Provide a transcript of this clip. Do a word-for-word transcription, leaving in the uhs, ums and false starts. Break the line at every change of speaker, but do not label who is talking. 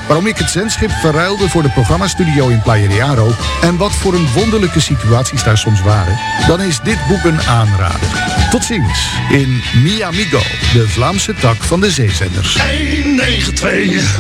waarom ik het zendschip verruilde voor de programmastudio in Playa de Aro en wat voor een wonderlijke situaties daar soms waren, dan is dit boek een aanrader. Tot ziens in Mi Amigo, de Vlaamse tak van de zeezenders.
honderdnegenentwintig